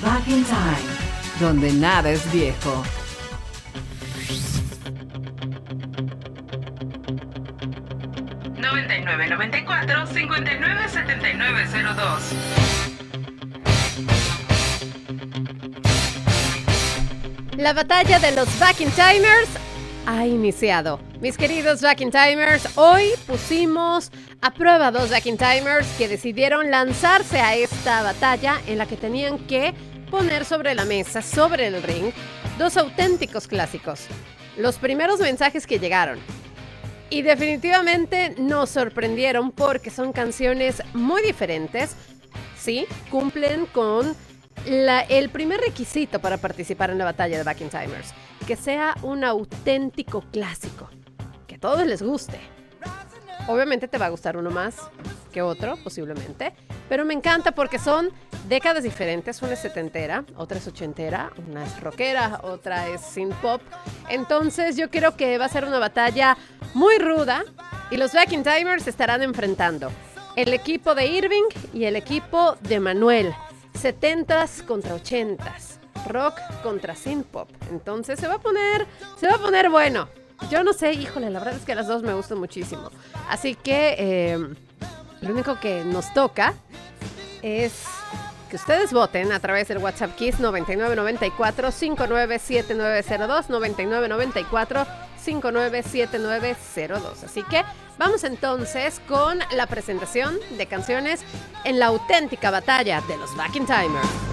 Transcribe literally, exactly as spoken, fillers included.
Back in Time, donde nada es viejo. noventa y nueve noventa y cuatro cincuenta y nueve setenta y nueve cero dos. La batalla de los Back in Timers ha iniciado. Mis queridos Back in Timers, hoy pusimos a prueba dos Back in Timers que decidieron lanzarse a esta batalla en la que tenían que poner sobre la mesa, sobre el ring, dos auténticos clásicos. Los primeros mensajes que llegaron. Y definitivamente nos sorprendieron porque son canciones muy diferentes. Sí, cumplen con la, el primer requisito para participar en la batalla de Back in Timers. Que sea un auténtico clásico. Que a todos les guste. Obviamente te va a gustar uno más que otro, posiblemente. Pero me encanta porque son décadas diferentes. Una es setentera, otra es ochentera, una es rockera, otra es synth pop. Entonces yo creo que va a ser una batalla muy ruda. Y los Back in Timers se estarán enfrentando el equipo de Irving y el equipo de Manuel. setentas contra ochentas. Rock contra synth pop. Entonces se va a poner, se va a poner bueno. Yo no sé, híjole, la verdad es que las dos me gustan muchísimo. Así que eh, lo único que nos toca es que ustedes voten a través del WhatsApp Kiss noventa y nueve noventa y cuatro cincuenta y nueve setenta y nueve cero dos, noventa y nueve noventa y cuatro cincuenta y nueve setenta y nueve cero dos. Así que vamos entonces con la presentación de canciones en la auténtica batalla de los Back in Timers.